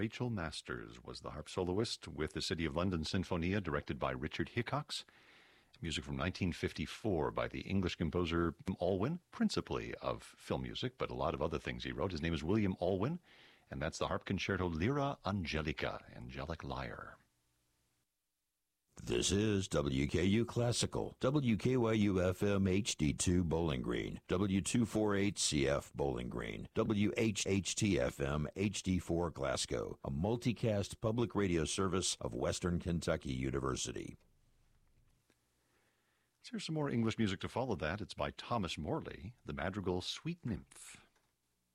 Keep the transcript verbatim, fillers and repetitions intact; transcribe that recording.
Rachel Masters was the harp soloist with the City of London Sinfonia, directed by Richard Hickox. Music from nineteen fifty-four by the English composer Alwyn, principally of film music, but a lot of other things he wrote. His name is William Alwyn, and that's the harp concerto Lyra Angelica, Angelic Lyre. This is W K U Classical, W K Y U F M H D two Bowling Green, W two forty-eight C F Bowling Green, W H H T F M H D four Glasgow, a multicast public radio service of Western Kentucky University. Here's some more English music to follow that. It's by Thomas Morley, the madrigal Sweet Nymph.